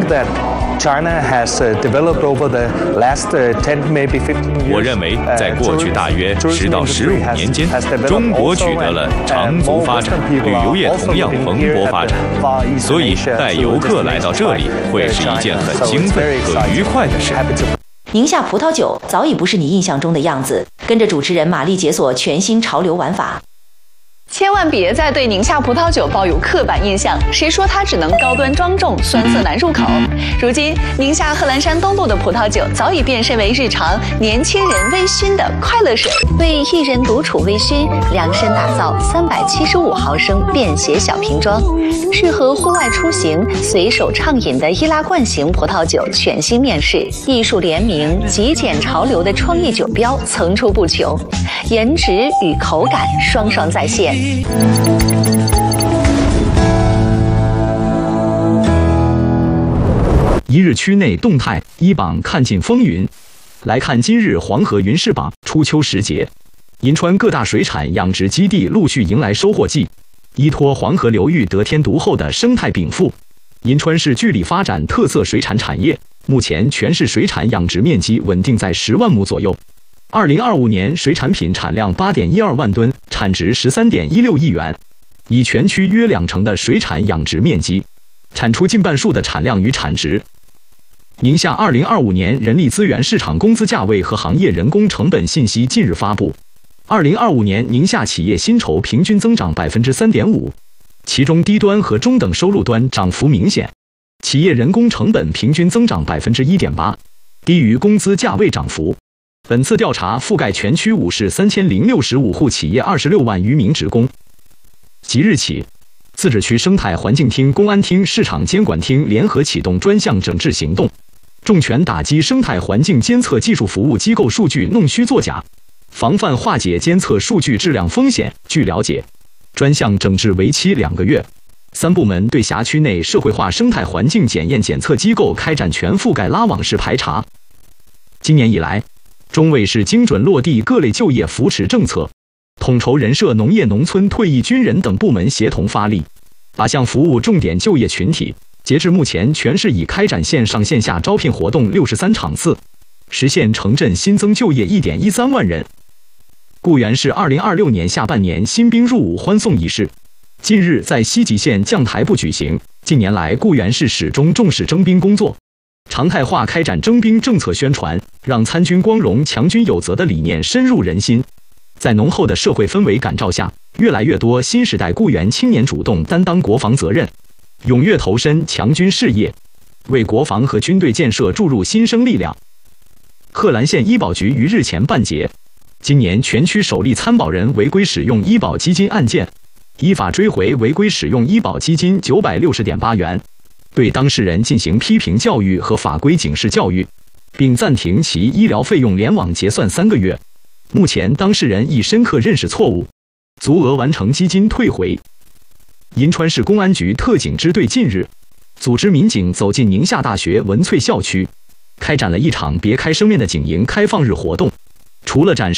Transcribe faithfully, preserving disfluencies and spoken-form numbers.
think that China has developed over the last ten, maybe fifteen years. 我认为，在过去大约十到十五年间，中国取得了长足发展，旅游业同样蓬勃发展。所以，带游客来到这里，会是一件很兴奋和愉快的事。 宁夏葡萄酒早已不是你印象中的样子，跟着主持人玛丽解锁全新潮流玩法。 千万别再对宁夏葡萄酒抱有刻板印象，谁说它只能高端庄重、酸涩难入口？如今，宁夏贺兰山东路的葡萄酒早已变身为日常年轻人微醺的快乐水。为一人独处微醺量身打造三百七十五毫升便携小瓶装，适合户外出行随手畅饮的易拉罐型葡萄酒全新面世，艺术联名、极简潮流的创意酒标层出不穷，颜值与口感双双在线。 一日区内动态一榜看尽风云，来看今日黄河云氏榜初秋时节。银川各大水产养殖基地陆续迎来收获季，依托黄河流域得天独厚的生态禀赋，银川市据力发展特色水产产业。目前全市水产养殖面积稳定在十万亩左右。二零二五年水产品产量八点一二万吨，产值十三点一六亿元，以全区约两成的水产养殖面积，产出近半数的产量与产值。宁夏二零二五年人力资源市场工资价位和行业人工成本信息近日发布。二零二五年宁夏企业薪酬平均增长百分之三点五，其中低端和中等收入端涨幅明显，企业人工成本平均增长百分之一点八，低于工资价位涨幅。本次调查覆盖全区五市三千零六十五户企业二十六万余名职工。即日起，自治区生态环境厅、公安厅、市场监管厅联合启动专项整治行动，重拳打击生态环境监测技术服务机构数据弄虚作假，防范化解监测数据质量风险。据了解，专项整治为期两个月，三部门对辖区内社会化生态环境检验检测机构开展全覆盖拉网式排查。今年以来，中卫市精准落地各类就业扶持政策，统筹人社、农业农村、退役军人等部门协同发力，靶向服务重点就业群体。截至目前，全市已开展线上线下招聘活动六十三场次，实现城镇新增就业一点一三万人。固原市二零二六年下半年新兵入伍欢送仪式，近日在西吉县将台部举行。近年来，固原市始终重视征兵工作，常态化开展征兵政策宣传，让参军光荣、强军有责的理念深入人心。在浓厚的社会氛围感召下，越来越多新时代固原青年主动担当国防责任，踊跃投身强军事业，为国防和军队建设注入新生力量。贺兰县医保局于日前办结今年全区首例参保人违规使用医保基金案件，依法追回违规使用医保基金九百六十点八元，对当事人进行批评教育和法规警示教育，并暂停其医疗费用联网结算三个月。目前当事人已深刻认识错误，足额完成基金退回。银川市公安局特警支队近日组织民警走进宁夏大学文萃校区，开展了一场别开生面的警营开放日活动。除了展示